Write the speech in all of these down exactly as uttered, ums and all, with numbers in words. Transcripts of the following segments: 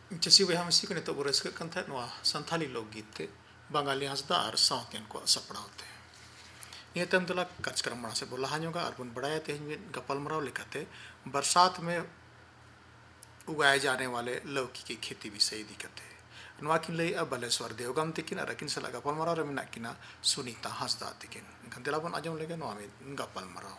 Jasi we hamasi ko nito bores kan tha noa Santali लोकगीत te Bangali Hasda ar Southern ko sapड़ाव te ये तम तला कार्यक्रम बना से बोला हानियों का अर्बन बढ़ाया ते हिंद गपल मराव लिखा थे बरसात में उगाए जाने वाले लौकी की खेती भी सही दिक्कत है नवाकिन ले अब बलेश्वर देवगम तिकिन अरकिन सला गपल मराव रमिना किना सुनीता हंसदा तिकिन गंदला बन आजम लेके नवामी गपल मराव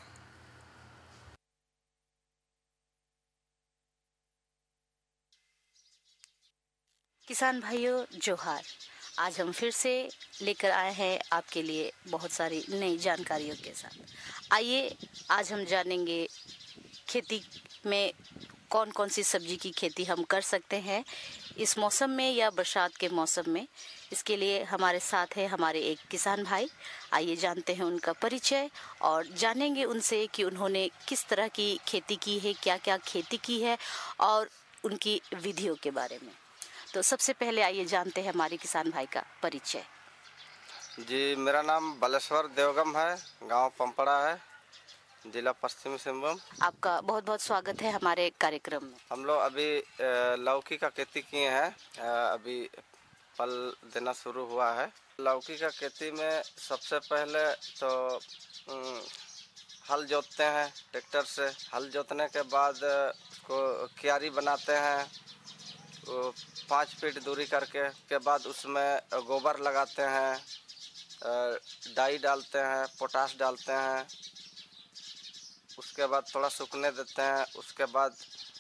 किसान भाइयों जोहार। आज हम फिर से लेकर आए हैं आपके लिए बहुत सारी नई जानकारियों के साथ। आइए आज हम जानेंगे खेती में कौन कौन सी सब्जी की खेती हम कर सकते हैं इस मौसम में या बरसात के मौसम में। इसके लिए हमारे साथ है हमारे एक किसान भाई। आइए जानते हैं उनका परिचय और जानेंगे उनसे कि उन्होंने किस तरह की खेती की है, क्या क्या खेती की है और उनकी विधियों के बारे में। तो सबसे पहले आइए जानते हैं हमारे किसान भाई का परिचय। जी, मेरा नाम बलेश्वर देवगम है, गांव पंपड़ा है, जिला पश्चिमी सिंहभूम। आपका बहुत बहुत स्वागत है हमारे कार्यक्रम में। हम लोग अभी लौकी का खेती किए हैं, अभी फल देना शुरू हुआ है। लौकी का खेती में सबसे पहले तो हल जोतते हैं ट्रैक्टर से। हल जोतने के बाद उसको क्यारी बनाते हैं वो पाँच फीट दूरी करके। के बाद उसमें गोबर लगाते हैं, डाई डालते हैं, पोटाश डालते हैं। उसके बाद थोड़ा सूखने देते हैं। उसके बाद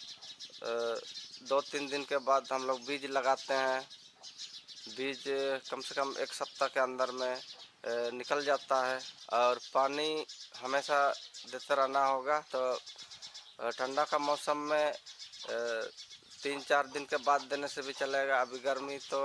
दो तीन दिन के बाद हम लोग बीज लगाते हैं। बीज कम से कम एक सप्ताह के अंदर में निकल जाता है और पानी हमेशा देते रहना होगा। तो ठंडा का मौसम में तीन चार दिन के बाद देने से भी चलेगा। अभी गर्मी तो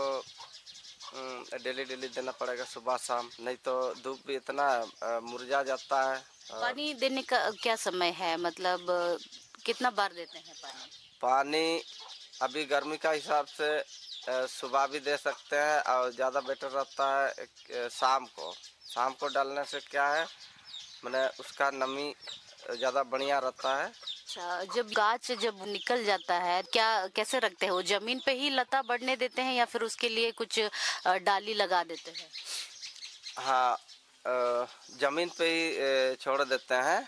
डेली डेली देना पड़ेगा सुबह शाम, नहीं तो धूप भी इतना मुरझा जाता है। पानी देने का क्या समय है, मतलब कितना बार देते हैं पानी? पानी अभी गर्मी का हिसाब से सुबह भी दे सकते हैं और ज़्यादा बेटर रहता है शाम को। शाम को डालने से क्या है, मैंने उसका नमी ज़्यादा बढ़िया रहता है। अच्छा, जब गाछ जब निकल जाता है क्या कैसे रखते हैं? वो जमीन पे ही लता बढ़ने देते हैं या फिर उसके लिए कुछ डाली लगा देते हैं? हाँ, जमीन पे ही छोड़ देते हैं।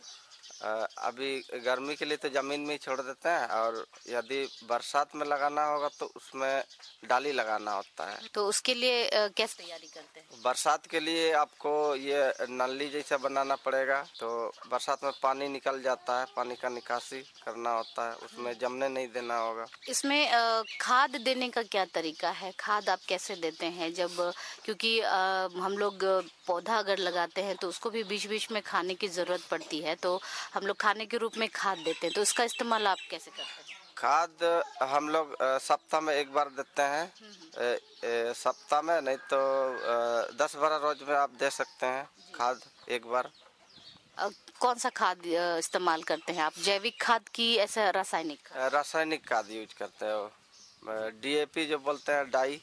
अभी गर्मी के लिए तो ज़मीन में ही छोड़ देते हैं और यदि बरसात में लगाना होगा तो उसमें डाली लगाना होता है। तो उसके लिए कैसे तैयारी करते हैं? बरसात के लिए आपको ये नली जैसा बनाना पड़ेगा। तो बरसात में पानी निकल जाता है, पानी का निकासी करना होता है, उसमें जमने नहीं देना होगा। इसमें खाद देने का क्या तरीका है? खाद आप कैसे देते हैं? जब क्योंकि हम लोग पौधा अगर लगाते हैं तो उसको भी बीच बीच में खाने की ज़रूरत पड़ती है, तो हम लोग खाने के रूप में खाद देते हैं, तो इसका इस्तेमाल आप कैसे करते हैं? खाद हम लोग सप्ताह में एक बार देते हैं। सप्ताह में नहीं तो दस बारह रोज में आप दे सकते हैं खाद एक बार। कौन सा खाद इस्तेमाल करते हैं आप? जैविक खाद की ऐसा रासायनिक? रासायनिक खाद यूज करते हैं। डीएपी जो बोलते हैं, डाई,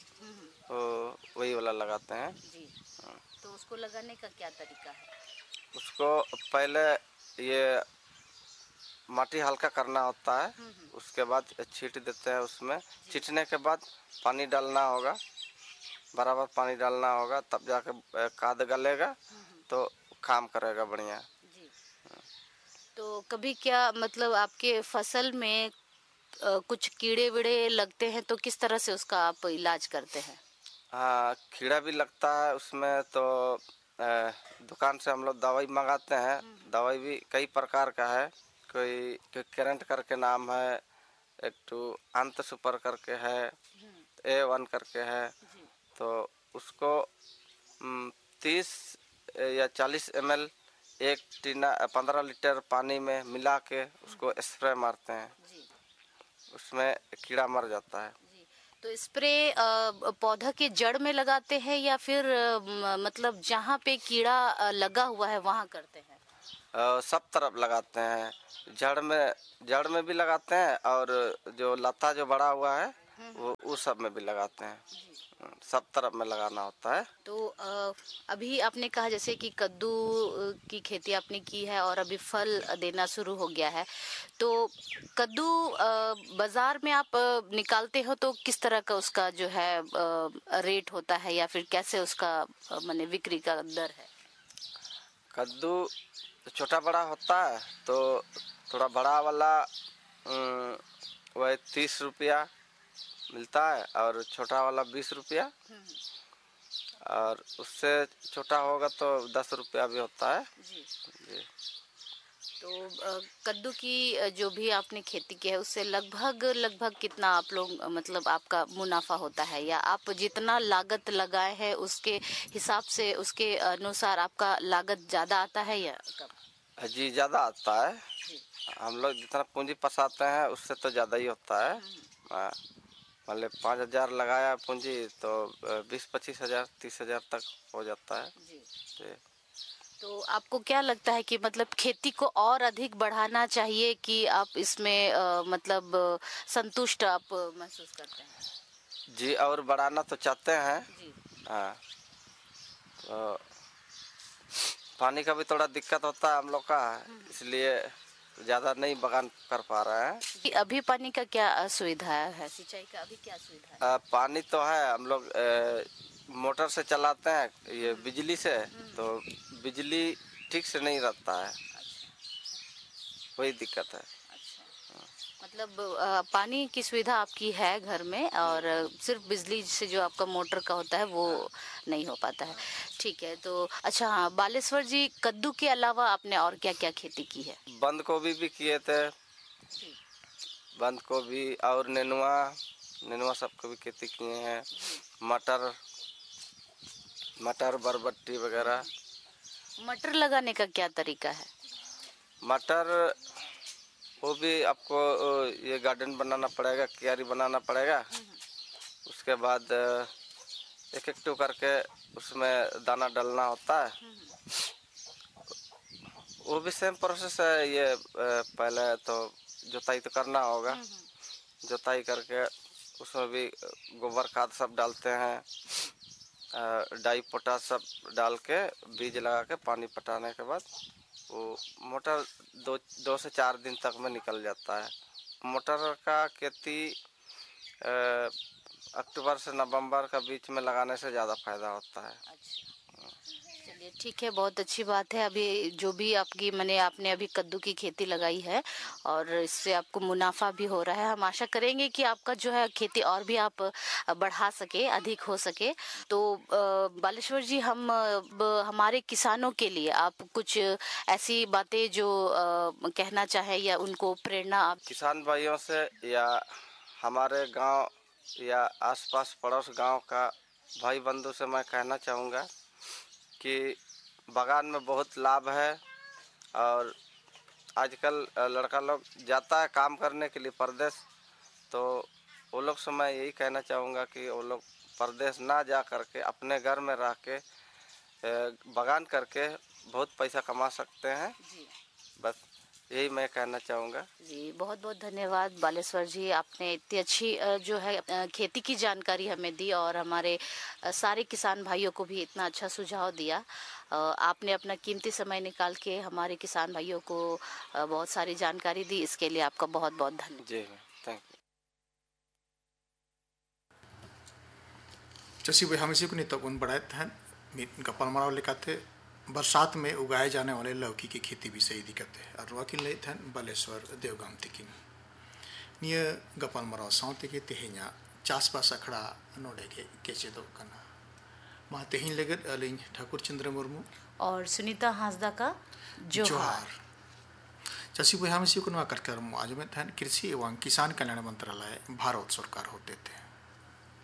वही वाला लगाते हैं। जी। तो उसको लगाने का क्या तरीका है? उसको पहले ये माटी हल्का करना होता है, उसके बाद छींट देते हैं। उसमें छींटने के बाद पानी डालना होगा, बराबर पानी डालना होगा, तब जाके खाद गलेगा तो काम करेगा बढ़िया। जी। तो कभी क्या मतलब आपके फसल में आ, कुछ कीड़े वीड़े लगते हैं तो किस तरह से उसका आप इलाज करते हैं? हाँ, कीड़ा भी लगता है उसमें तो दुकान से हम लोग दवाई मंगाते हैं। दवाई भी कई प्रकार का है, कोई करंट करके नाम है, एक तो अंत सुपर करके है, ए वन करके है। तो उसको तीस या चालीस एम एल एक टीना पंद्रह लीटर पानी में मिला के उसको स्प्रे मारते हैं, उसमें कीड़ा मर जाता है। तो स्प्रे पौधा के जड़ में लगाते हैं या फिर मतलब जहाँ पे कीड़ा लगा हुआ है वहाँ करते हैं? आ, सब तरफ लगाते हैं, जड़ में जड़ में भी लगाते हैं और जो लता जो बड़ा हुआ है वो उस सब में भी लगाते हैं। सब तरफ में लगाना होता है। तो अ, अभी आपने कहा जैसे कि कद्दू की खेती आपने की है और अभी फल देना शुरू हो गया है, तो कद्दू अ, बाजार में आप अ, निकालते हो तो किस तरह का उसका जो है अ, रेट होता है या फिर कैसे उसका अ, माने बिक्री का दर है? कद्दू छोटा बड़ा होता है तो थोड़ा बड़ा वाला अम, वह तीस रुपया मिलता है और छोटा वाला बीस रुपया, और उससे छोटा होगा तो दस रुपया भी होता है। जी। जी। तो अ, कद्दू की अ, जो भी आपने खेती की है उससे लगभग लगभग कितना आप लोग अ, मतलब आपका मुनाफा होता है, या आप जितना लागत लगाए हैं उसके हिसाब से उसके अनुसार आपका लागत ज्यादा आता है या कम? जी ज़्यादा आता है। हम लोग जितना पूंजी फंसाते हैं उससे तो ज़्यादा ही होता है। हाँ, मान लो पाँच हजार लगाया पूंजी तो बीस पच्चीस हजार तीस हजार तक हो जाता है। जी। जी। तो आपको क्या लगता है कि मतलब खेती को और अधिक बढ़ाना चाहिए कि आप इसमें अ, मतलब अ, संतुष्ट आप अ, महसूस करते हैं? जी, और बढ़ाना तो चाहते हैं। जी। हाँ, तो पानी का भी थोड़ा दिक्कत होता है हम लोग का, इसलिए ज़्यादा नहीं बगान कर पा रहे हैं। कि अभी पानी का क्या अ, सुविधा है, सिंचाई का अभी क्या सुविधा है? आ, पानी तो है, हम लोग अ, मोटर से चलाते हैं ये बिजली से, तो बिजली ठीक से नहीं रहता है, वही दिक्कत है। मतलब अ, पानी की सुविधा आपकी है घर में और सिर्फ बिजली से जो आपका मोटर का होता है वो नहीं हो पाता है। ठीक है, तो अच्छा हाँ, बालेश्वर जी, कद्दू के अलावा आपने और क्या क्या खेती की है? बंद गोभी भी किए थे, बंद गोभी और नेनुआ नेनुआ सबको भी खेती किए हैं। मटर मटर बरबट्टी वगैरह। मटर लगाने का क्या तरीका है? मटर वो भी आपको ये गार्डन बनाना पड़ेगा, क्यारी बनाना पड़ेगा। उसके बाद एक एक टू करके उसमें दाना डालना होता है। वो भी सेम प्रोसेस है। ये पहले तो जुताई तो करना होगा, जुताई करके उसमें भी गोबर खाद सब डालते हैं, डाई पोटास सब डाल के बीज लगा के पानी पटाने के बाद वो मोटर दो दो से चार दिन तक में निकल जाता है। मोटर का खेती अक्टूबर से नवंबर का बीच में लगाने से ज़्यादा फायदा होता है। चलिए ठीक है, बहुत अच्छी बात है। अभी जो भी आपकी मैंने आपने अभी कद्दू की खेती लगाई है और इससे आपको मुनाफा भी हो रहा है। हम आशा करेंगे कि आपका जो है खेती और भी आप बढ़ा सके, अधिक हो सके। तो बालेश्वर जी, हम हमारे किसानों के लिए आप कुछ ऐसी बातें जो कहना चाहे या उनको प्रेरणा आप किसान भाइयों से या हमारे गांव या आसपास पड़ोस गांव का भाई बंधु से मैं कहना चाहूँगा कि बागान में बहुत लाभ है। और आजकल लड़का लोग जाता है काम करने के लिए परदेश, तो वो लोग से मैं यही कहना चाहूँगा कि वो लोग परदेश ना जा करके अपने घर में रह के बागान करके बहुत पैसा कमा सकते हैं। बस यही मैं कहना चाहूँगा। जी, बहुत बहुत धन्यवाद बालेश्वर जी, आपने इतनी अच्छी जो है खेती की जानकारी हमें दी और हमारे सारे किसान भाइयों को भी इतना अच्छा सुझाव दिया। आपने अपना कीमती समय निकाल के हमारे किसान भाइयों को बहुत सारी जानकारी दी, इसके लिए आपका बहुत बहुत धन्यवाद। जी, थैंक यू। चसी भाई, हम इसी को नितक उन बढ़ाए थे गपाल मराव लिखाते बरसात में उगाए जाने वाले लौकी की खेती भी सही दिक्कत है और वकील ले थे बालेश्वर देवगाम तिकिन निये गपाल मराव साउते के तेहिया चासबास अखड़ा नोडे के केचे दो कना मा तेहिन लेगत अलिंग ठाकुर चंद्र मुर्मू और सुनीता हांसदा का जोहार। चसी भाई, हम इसी को नवा कर आज में थे कृषि एवं किसान कल्याण मंत्रालय भारत सरकार होते थे।